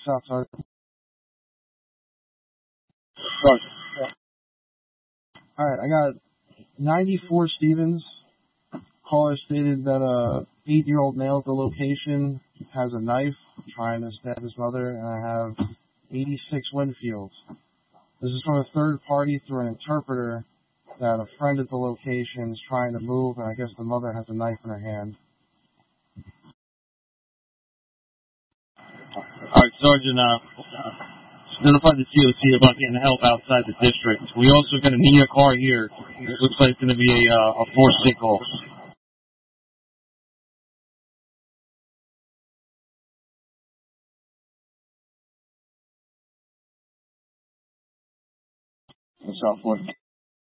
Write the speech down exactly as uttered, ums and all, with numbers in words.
South Sergeant. Sorry. All right, I got ninety-four Stevens. Caller stated that a eight-year-old male at the location has a knife trying to stab his mother, and I have eighty-six Winfield. This is from a third party through an interpreter that a friend at the location is trying to move, and I guess the mother has a knife in her hand. All right, Sergeant, uh, notified the C O C about getting help outside the district. We also got a Nina car here. It looks like it's going to be a, uh, a force signal. South Florida.